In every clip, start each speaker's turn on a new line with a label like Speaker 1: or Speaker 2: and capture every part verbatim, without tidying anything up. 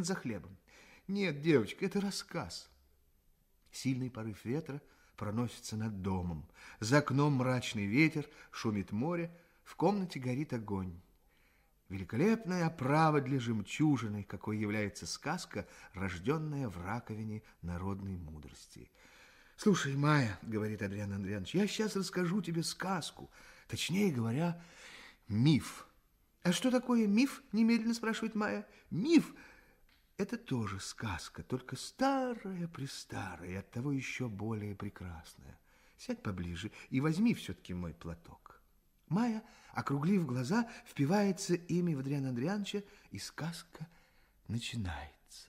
Speaker 1: зачем за хлебом. Нет, девочка, это рассказ. Сильный порыв ветра проносится над домом. За окном мрачный ветер, шумит море, в комнате горит огонь. Великолепная оправа для жемчужины, какой является сказка, рожденная в раковине народной мудрости. Слушай, Майя, говорит Адриан Андрианович, я сейчас расскажу тебе сказку, точнее говоря, миф. А что такое миф? Немедленно спрашивает Майя. Миф – это тоже сказка, только старая-престарая и оттого еще более прекрасная. Сядь поближе и возьми все-таки мой платок. Майя, округлив глаза, впивается ими в Адриана Андриановича, и сказка начинается.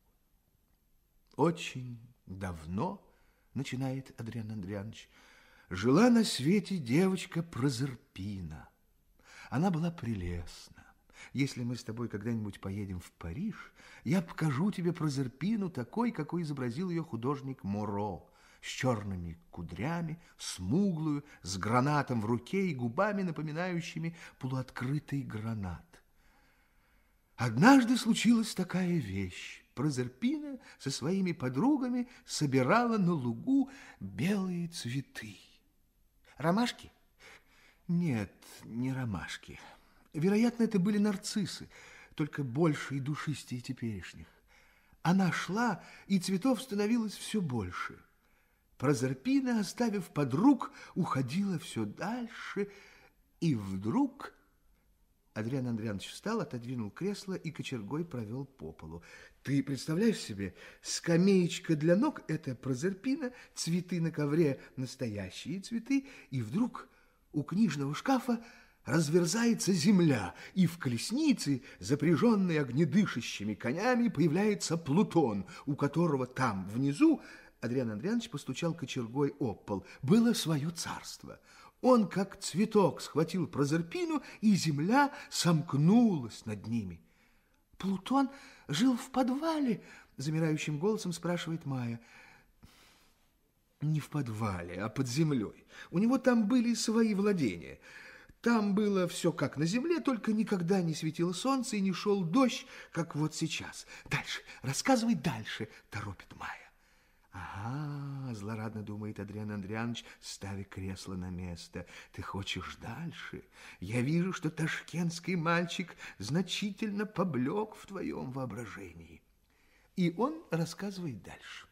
Speaker 1: Очень давно, начинает Адриан Андрианович, жила на свете девочка Прозерпина. Она была прелестна. Если мы с тобой когда-нибудь поедем в Париж, я покажу тебе Прозерпину такой, какой изобразил ее художник Моро, с черными кудрями, смуглую, с гранатом в руке и губами, напоминающими полуоткрытый гранат. Однажды случилась такая вещь. Прозерпина со своими подругами собирала на лугу белые цветы. Ромашки? Нет, не ромашки. Вероятно, это были нарциссы, только больше и душистее теперешних. Она шла, и цветов становилось все больше. Прозерпина, оставив подруг, уходила все дальше, и вдруг... Адриан Андрианович встал, отодвинул кресло и кочергой провел по полу. Ты представляешь себе, скамеечка для ног – это Прозерпина, цветы на ковре – настоящие цветы, и вдруг у книжного шкафа разверзается земля, и в колеснице, запряженной огнедышащими конями, появляется Плутон, у которого там внизу, Адриан Андрианович постучал кочергой об пол, было свое царство. Он, как цветок, схватил Прозерпину, и земля сомкнулась над ними. Плутон жил в подвале, замирающим голосом спрашивает Майя. Не в подвале, а под землей. У него там были свои владения. Там было все как на земле, только никогда не светило солнце и не шел дождь, как вот сейчас. Дальше, рассказывай дальше, торопит Майя. Ага, злорадно думает Адриан Андрианович, ставя кресло на место. Ты хочешь дальше? Я вижу, что ташкентский мальчик значительно поблек в твоем воображении. И он рассказывает дальше.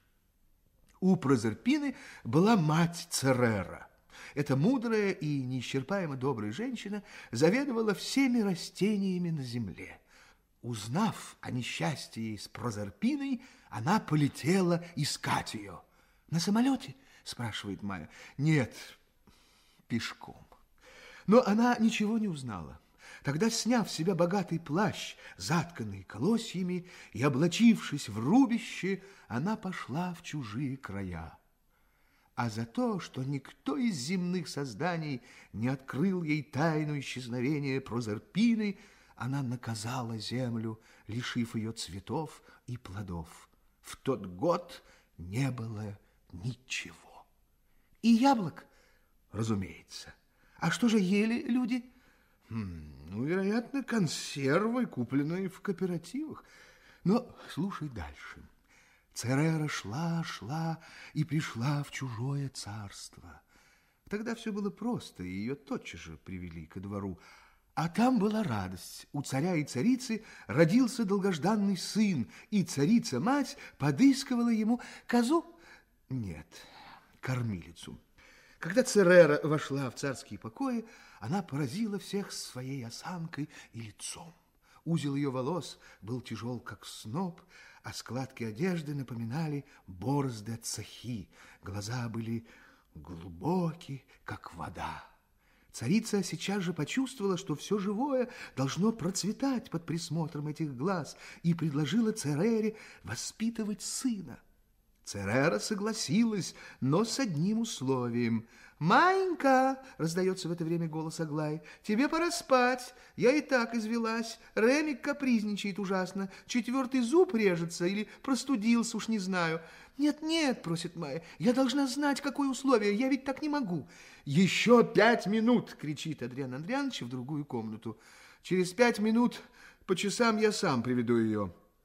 Speaker 1: У Прозерпины была мать Церера. Эта мудрая и неисчерпаемо добрая женщина заведовала всеми растениями на земле. Узнав о несчастье с Прозерпиной, она полетела искать ее. На самолете? Спрашивает Майя. Нет, пешком. Но она ничего не узнала. Тогда, сняв с себя богатый плащ, затканный колосьями, и облачившись в рубище, она пошла в чужие края. А за то, что никто из земных созданий не открыл ей тайну исчезновения Прозерпины, она наказала землю, лишив ее цветов и плодов. В тот год не было ничего. И яблок, разумеется. А что же ели люди? Хм, ну, вероятно, консервы, купленные в кооперативах. Но слушай дальше. Церера шла, шла и пришла в чужое царство. Тогда все было просто, и ее тотчас же привели ко двору. А там была радость. У царя и царицы родился долгожданный сын, и царица-мать подыскивала ему козу, нет, кормилицу. Когда Церера вошла в царские покои, она поразила всех своей осанкой и лицом. Узел ее волос был тяжел, как сноп, а складки одежды напоминали борозды от сахи. Глаза были глубоки, как вода. Царица сейчас же почувствовала, что все живое должно процветать под присмотром этих глаз, и предложила Церере воспитывать сына. Церера согласилась, но с одним условием. «Маенька!» — раздается в это время голос Аглаи. «Тебе пора спать. Я и так извелась. Ремик капризничает ужасно. Четвертый зуб режется или простудился, уж не знаю». «Нет-нет», — просит Майя, — «я должна знать, какое условие. Я ведь так не могу». «Еще пять минут!» — кричит Адриан Андрианович в другую комнату. «Через пять минут по часам я сам приведу ее».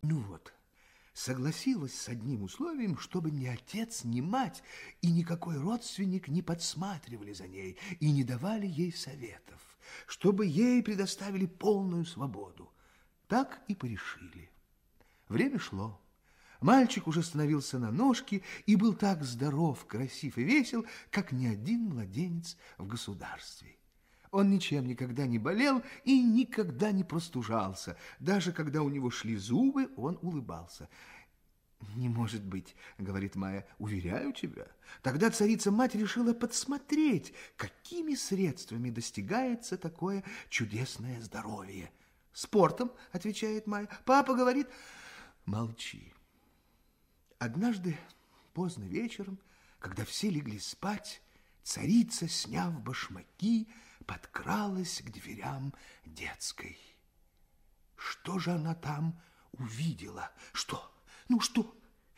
Speaker 1: Ну вот, согласилась с одним условием, чтобы ни отец, ни мать и никакой родственник не подсматривали за ней и не давали ей советов, чтобы ей предоставили полную свободу. Так и порешили. Время шло. Мальчик уже становился на ножки и был так здоров, красив и весел, как ни один младенец в государстве. Он ничем никогда не болел и никогда не простужался. Даже когда у него шли зубы, он улыбался. «Не может быть, — говорит Майя, — уверяю тебя». Тогда царица-мать решила подсмотреть, какими средствами достигается такое чудесное здоровье. «Спортом, — отвечает Майя. Папа говорит...» «Молчи». Однажды, поздно вечером, когда все легли спать, царица, сняв башмаки, подкралась к дверям детской. Что же она там увидела? Что? Ну что?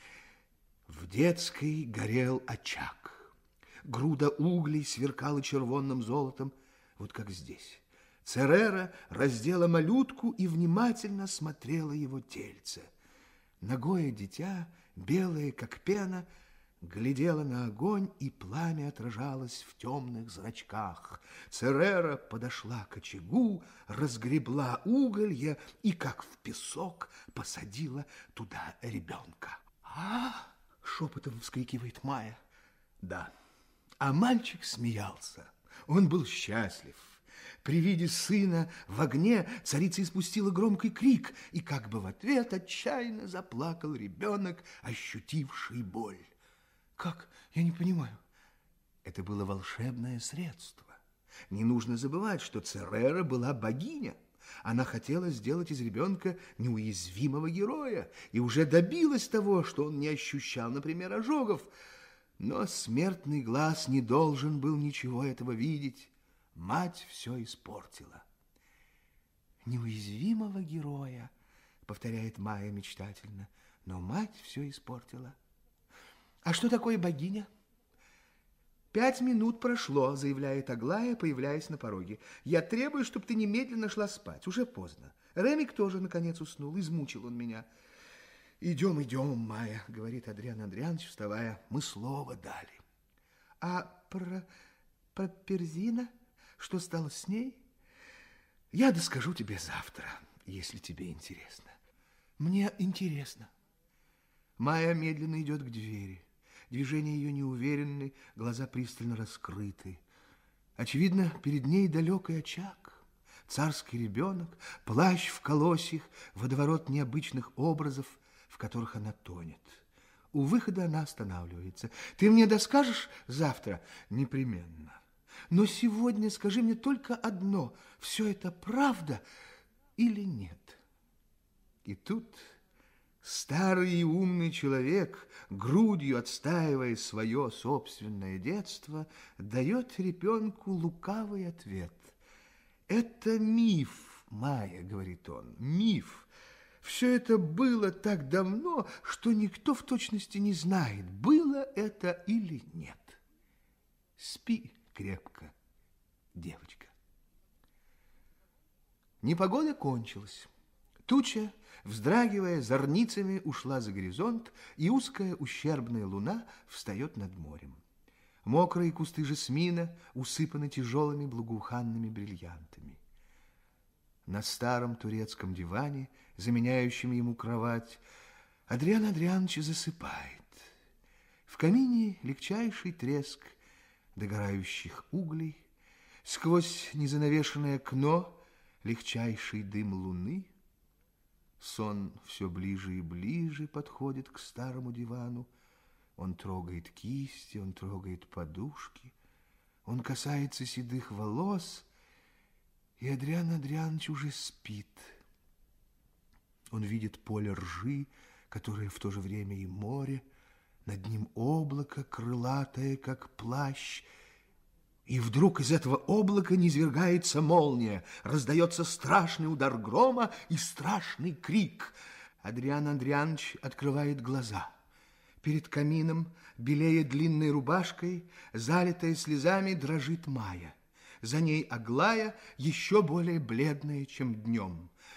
Speaker 1: В детской горел очаг. Груда углей сверкала червонным золотом, вот как здесь. Церера раздела малютку и внимательно смотрела его тельце. Нагое дитя, белое, как пена, глядела на огонь, и пламя отражалось в темных зрачках. Церера подошла к очагу, разгребла уголья и, как в песок, посадила туда ребенка. «А!» — шепотом вскрикивает Майя. Да, а мальчик смеялся. Он был счастлив. При виде сына в огне царица испустила громкий крик, и как бы в ответ отчаянно заплакал ребенок, ощутивший боль. Как? Я не понимаю. Это было волшебное средство. Не нужно забывать, что Церера была богиня. Она хотела сделать из ребенка неуязвимого героя и уже добилась того, что он не ощущал, например, ожогов. Но смертный глаз не должен был ничего этого видеть. Мать все испортила. «Неуязвимого героя», — повторяет Майя мечтательно, но мать все испортила. «А что такое богиня?» «Пять минут прошло», — заявляет Аглая, появляясь на пороге. «Я требую, чтобы ты немедленно шла спать. Уже поздно. Ремик тоже, наконец, уснул. Измучил он меня». «Идем, идем, Майя», — говорит Адриан Андрианович, вставая. «Мы слово дали». «А про, про Перзина? Что стало с ней?» «Я доскажу тебе завтра, если тебе интересно». «Мне интересно». Майя медленно идет к двери. Движения ее неуверенны, глаза пристально раскрыты. Очевидно, перед ней далекий очаг, царский ребенок, плащ в колосьях, водоворот необычных образов, в которых она тонет. У выхода она останавливается. «Ты мне доскажешь завтра?» «Непременно. Но сегодня скажи мне только одно. Все это правда или нет?» И тут старый и умный человек, грудью отстаивая свое собственное детство, дает ребенку лукавый ответ. «Это миф, Майя, — говорит он, — миф. Все это было так давно, что никто в точности не знает, было это или нет. Спи крепко, девочка». Непогода кончилась. Туча, вздрагивая зорницами, ушла за горизонт, и узкая ущербная луна встает над морем. Мокрые кусты жасмина усыпаны тяжелыми благоуханными бриллиантами. На старом турецком диване, заменяющем ему кровать, Адриан Андрианович засыпает. В камине легчайший треск догорающих углей, сквозь незанавешенное окно легчайший дым луны. Сон все ближе и ближе подходит к старому дивану. Он трогает кисти, он трогает подушки, он касается седых волос, и Адриан Андрианович уже спит. Он видит поле ржи, которое в то же время и море, над ним облако, крылатое, как плащ. И вдруг из этого облака низвергается молния, раздается страшный удар грома и страшный крик. Адриан Андрианович открывает глаза. Перед камином, белея длинной рубашкой, залитая слезами, дрожит Майя. За ней Аглая, еще более бледная, чем днем.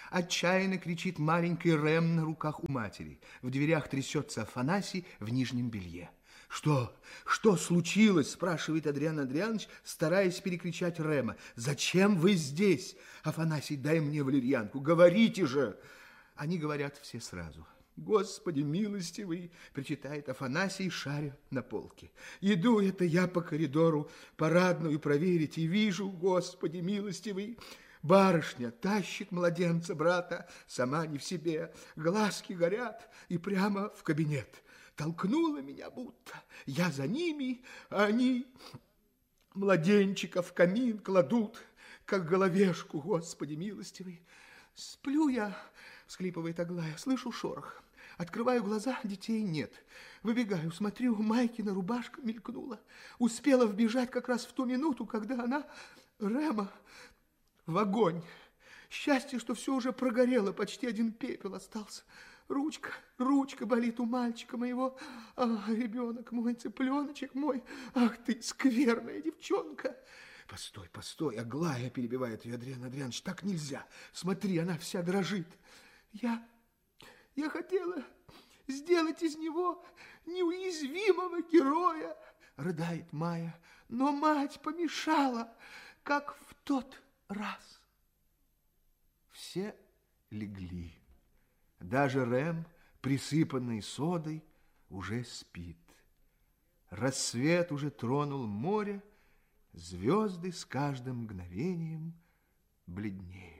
Speaker 1: Отчаянно кричит маленький Рэм на руках у матери. В дверях трясется Афанасий в нижнем белье. «Что? Что случилось?» – спрашивает Адриан Андрианович, стараясь перекричать Рема. «Зачем вы здесь? Афанасий, дай мне валерьянку. Говорите же!» Они говорят все сразу. «Господи милостивый!» – причитает Афанасий, шаря на полке. «Иду это я по коридору парадную проверить, и вижу, Господи милостивый, барышня тащит младенца брата, сама не в себе, глазки горят, и прямо в кабинет. Толкнула меня будто, я за ними, а они младенчика в камин кладут, как головешку, Господи милостивый. Сплю я, всхлипывает Аглая, слышу шорох. Открываю глаза, детей нет. Выбегаю, смотрю, Майкина рубашка мелькнула. Успела вбежать как раз в ту минуту, когда она, Рема, в огонь. Счастье, что все уже прогорело, почти один пепел остался. Ручка, ручка болит у мальчика моего. Ах, ребенок мой, цыпленочек мой. Ах ты, скверная девчонка. Постой, постой, Аглая, перебивает ее Адриан Андрианович, так нельзя. Смотри, она вся дрожит. Я, я хотела сделать из него неуязвимого героя, рыдает Майя, но мать помешала, как в тот раз. Все легли. Даже Рэм, присыпанный содой, уже спит. Рассвет уже тронул море, звезды с каждым мгновением бледнеют.